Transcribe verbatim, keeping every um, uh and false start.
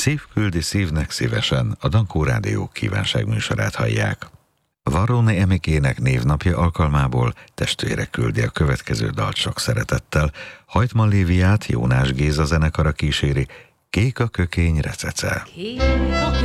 Szív küldi szívnek szívesen, a Dankó Rádió kívánságműsorát hallják. Varróné Emikének névnapja alkalmából testvére küldi a következő dalt sok szeretettel. Hajtman Léviát Jónás Géza zenekara kíséri, Kék a kökény recece. Kék a